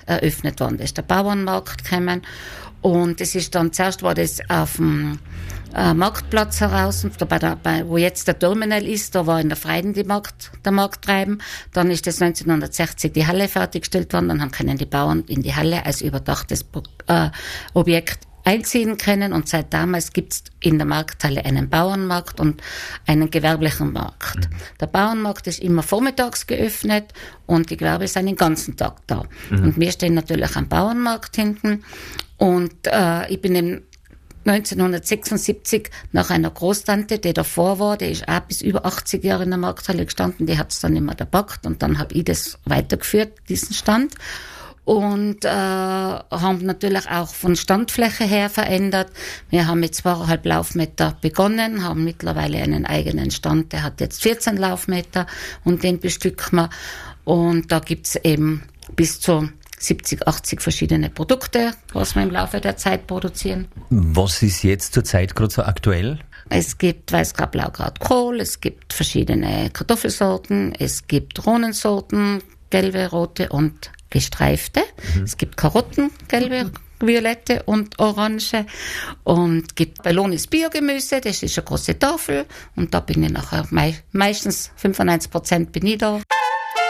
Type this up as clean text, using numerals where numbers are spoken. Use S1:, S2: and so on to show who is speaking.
S1: eröffnet worden. Da ist der Bauernmarkt gekommen. Und es ist dann, zuerst war das auf dem Marktplatz heraus, wo jetzt der Terminal ist, da war in der Freiden der Markt treiben. Dann ist das 1960 die Halle fertiggestellt worden, dann können die Bauern in die Halle als überdachtes Objekt einziehen können und seit damals gibt's in der Markthalle einen Bauernmarkt und einen gewerblichen Markt. Mhm. Der Bauernmarkt ist immer vormittags geöffnet und die Gewerbe sind den ganzen Tag da. Mhm. Und wir stehen natürlich am Bauernmarkt hinten und ich bin im 1976 nach einer Großtante, die davor war, die ist auch bis über 80 Jahre in der Markthalle gestanden, die hat's dann immer gepackt und dann habe ich das weitergeführt, diesen Stand. Und haben natürlich auch von Standfläche her verändert. Wir haben mit 2,5 Laufmeter begonnen, haben mittlerweile einen eigenen Stand, der hat jetzt 14 Laufmeter und den bestücken wir. Und da gibt's eben bis zu 70, 80 verschiedene Produkte, was wir im Laufe der Zeit produzieren.
S2: Was ist jetzt zurzeit gerade so aktuell?
S1: Es gibt Weißgrad, Blaugrad, Kohl, es gibt verschiedene Kartoffelsorten, es gibt Rohnensorten, gelbe, rote und gestreifte. Mhm. Es gibt Karotten, gelbe, violette und orange. Und gibt Ballonis Biogemüse, das ist eine große Tafel. Und da bin ich nachher meistens 95% bin ich da.